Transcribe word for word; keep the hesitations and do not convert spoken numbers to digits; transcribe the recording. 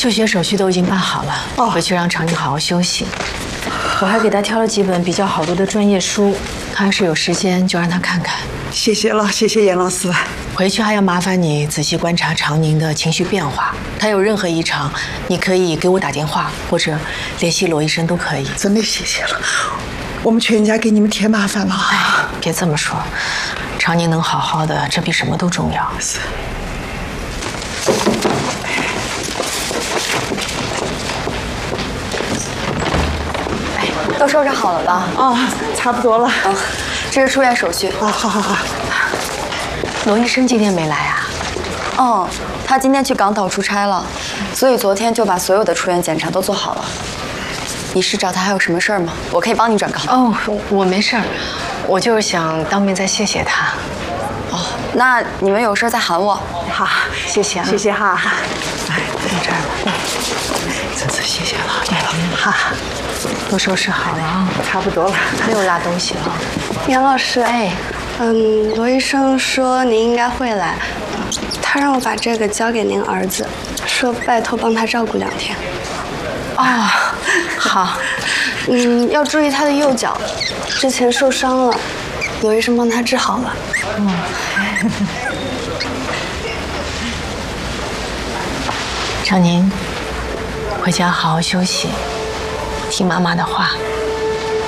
休学手续都已经办好了，哦、回去让常宁好好休息。我还给他挑了几本比较好读的专业书，他要是有时间就让他看看。 谢谢了，谢谢严老师。 回去还要麻烦你仔细观察常宁的情绪变化，他有任何异常，你可以给我打电话或者联系罗医生都可以。 真的谢谢了，我们全家给你们添麻烦了。 哎，别这么说，常宁能好好的，这比什么都重要。 是。 哎，都收拾好了吧？ 哦，差不多了。 嗯，这是出院手续。 啊，好好好。 罗医生今天没来啊？ 哦，他今天去港岛出差了，所以昨天就把所有的出院检查都做好了。你是找他还有什么事儿吗？我可以帮你转告。 哦，我没事儿，我就是想当面再谢谢他。 哦，那你们有事再喊我。 好，谢谢啊， 谢谢哈。 来，到这儿吧。真是谢谢了，对了，哈，都收拾好了啊， 差不多了， 没有落东西了。 杨老师， 哎。 嗯，罗医生说您应该会来，他让我把这个交给您儿子，说拜托帮他照顾两天。 哦，好。 嗯，要注意他的右脚，之前受伤了，罗医生帮他治好了。 嗯。常宁，回家好好休息，听妈妈的话。